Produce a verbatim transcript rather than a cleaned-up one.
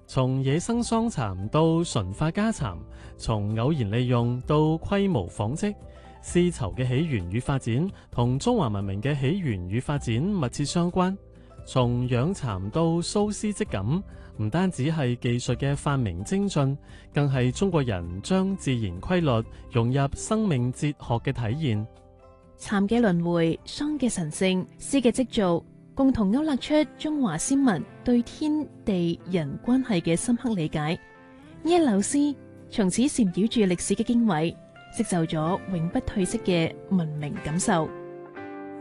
從野生桑蠶到馴化家蠶，從偶然利用到規模紡織，絲綢嘅起源與發展同中華文明嘅起源與發展密切相關。從養蠶到蘇絲織錦，唔單止係技術嘅發明精進，更係中國人將自然規律融入生命哲學嘅體現。 蠶嘅輪迴、桑嘅神聖、絲嘅織造，共同勾勒出中華先民對天地人關係嘅深刻理解。呢一縷絲從此纏繞住歷史嘅經緯，織就咗永不褪色嘅文明感受。